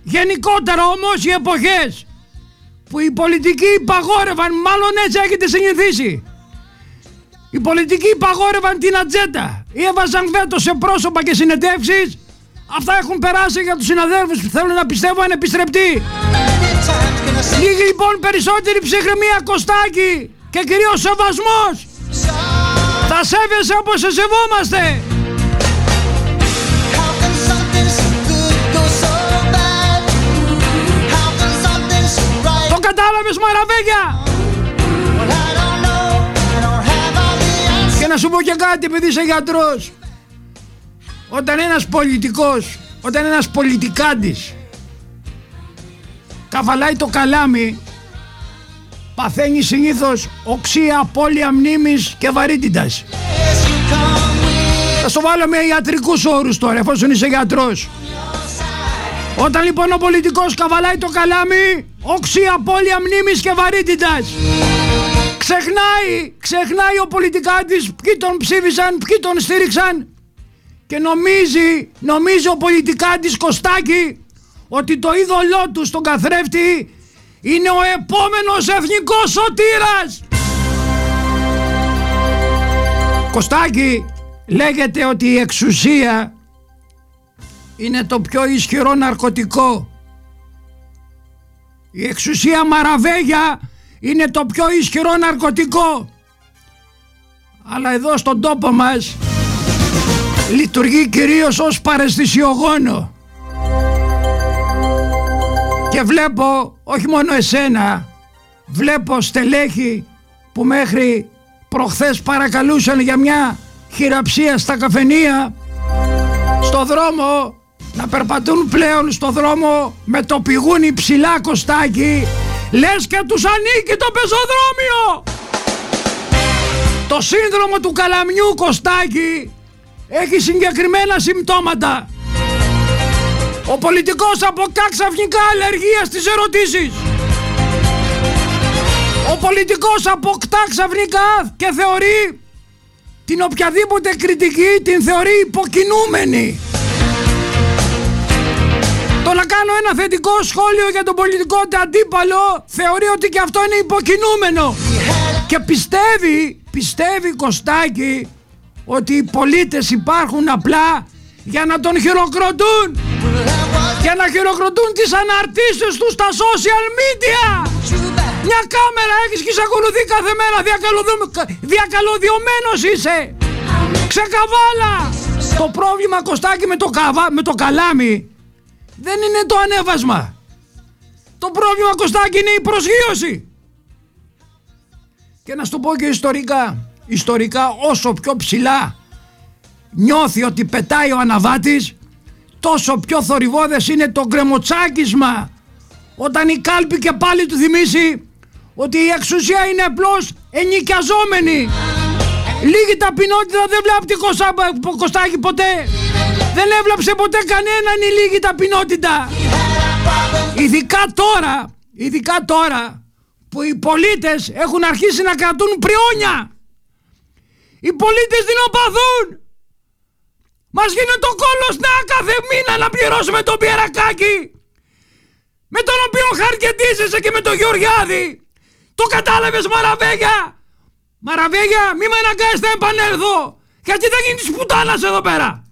Γενικότερα όμως οι εποχές που οι πολιτικοί υπαγόρευαν, μάλλον έτσι έχετε συνηθίσει, οι πολιτικοί υπαγόρευαν την ατζέντα ή έβαζαν βέτο σε πρόσωπα και συνεντεύξεις, αυτά έχουν περάσει για τους συναδέλφους που θέλουν να πιστεύω ανεπιστρεπτοί. Λίγη λοιπόν περισσότερη ψυχραιμία, Κωστάκη, και κυρίως σεβασμός. Θα σέβεσαι όπως σε σεβόμαστε. Το κατάλαβες, Μαραβέγια? Και να σου πω και κάτι, επειδή είσαι γιατρός. Όταν ένας πολιτικός, όταν ένας πολιτικάντης καβαλάει το καλάμι, παθαίνει συνήθως οξεία, απώλεια μνήμης και βαρύτητας. Θα στο βάλω με ιατρικούς όρους τώρα, εφόσον είσαι γιατρός. Όταν λοιπόν ο πολιτικός καβαλάει το καλάμι, οξεία, απώλεια μνήμης και βαρύτητας. Ξεχνάει ο πολιτικάντης ποιοι τον ψήφισαν, ποιοι τον στήριξαν, και νομίζει ο πολιτικάντης, Κωστάκη, ότι το είδωλό του στον καθρέφτη είναι ο επόμενος εθνικός σωτήρας. Κωστάκη, λέγεται ότι η εξουσία είναι το πιο ισχυρό ναρκωτικό. Η εξουσία, Μαραβέγια, είναι το πιο ισχυρό ναρκωτικό. Αλλά εδώ στον τόπο μας λειτουργεί κυρίως ως παραισθησιογόνο. Και βλέπω όχι μόνο εσένα, βλέπω στελέχη που μέχρι προχθές παρακαλούσαν για μια χειραψία στα καφενεία, στο δρόμο, να περπατούν πλέον στο δρόμο με το πηγούνι ψηλά, Κωστάκη, λες και τους ανήκει το πεζοδρόμιο. Το σύνδρομο του καλαμιού, Κωστάκη, έχει συγκεκριμένα συμπτώματα. Ο πολιτικός αποκτά ξαφνικά αλλεργία στις ερωτήσεις. Ο πολιτικός αποκτά ξαφνικά και θεωρεί την οποιαδήποτε κριτική, την θεωρεί υποκινούμενη. Το να κάνω ένα θετικό σχόλιο για τον πολιτικό αντίπαλο θεωρεί ότι και αυτό είναι υποκινούμενο. Και πιστεύει, Κωστάκη, ότι οι πολίτες υπάρχουν απλά για να τον χειροκροτούν, για να χειροκροτούν τις αναρτήσεις του στα social media. Μια κάμερα έχεις και σε ακολουθεί κάθε μέρα, διακαλωδιωμένος είσαι. Ξεκαβάλα. Το πρόβλημα, Κωστάκη, με το καλάμι δεν είναι το ανέβασμα. Το πρόβλημα, Κωστάκη, είναι η προσγείωση. Και να σου το πω και ιστορικά, όσο πιο ψηλά νιώθει ότι πετάει ο αναβάτης, τόσο πιο θορυβώδες είναι το γκρεμοτσάκισμα όταν η κάλπη και πάλι του θυμίσει ότι η εξουσία είναι απλώς ενοικιαζόμενη. Λίγη ταπεινότητα δεν βλέπει Κωστάκη ποτέ. Δεν έβλαψε ποτέ κανέναν η λίγη ταπεινότητα. Ειδικά τώρα που οι πολίτες έχουν αρχίσει να κρατούν πριόνια. Οι πολίτες δεινοπαθούν. Μας γίνεται το κόλλος να κάθε μήνα να πληρώσουμε τον Πιερακάκη, με τον οποίο χαρκετίζεσαι, και με τον Γεωργιάδη. Το κατάλαβες, Μαραβέγια? Μαραβέγια, μη με αναγκάσεις να επανέλθω, γιατί θα γίνει της πουτάνας εδώ πέρα.